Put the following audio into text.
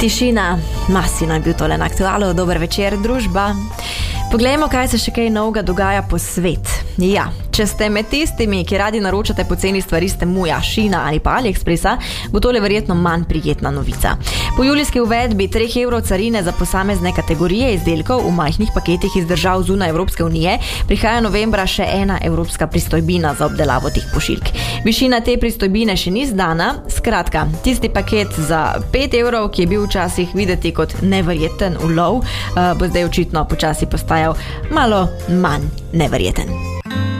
Tišina, masina je bil tole na Aktualu, dober večer, družba. Poglejmo, kaj se še kaj novega dogaja po svet. Ja, če ste med tistimi, ki radi naročate poceni stvari s Temuja, Šina ali pa AliExpressa, bo tole verjetno manj prijetna novica. Po julijski uvedbi 3 evrov carine za posamezne kategorije izdelkov v majhnih paketih iz držav zunaj Evropske unije prihaja novembra še ena evropska pristojbina za obdelavo teh pošiljk. Višina te pristojbine še ni znana, skratka, tisti paket za 5 evrov, ki je bil včasih videti kot neverjeten ulov, bo zdaj očitno počasi postajal malo manj neverjeten.